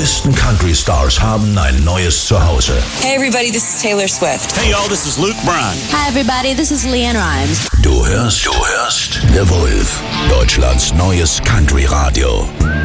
größten Country-Stars haben ein neues Zuhause. Hey everybody, this is Taylor Swift. Hey y'all, this is Luke Bryan. Hi everybody, this is LeAnn Rimes. Du hörst The Wolf, Deutschlands neues Country-Radio.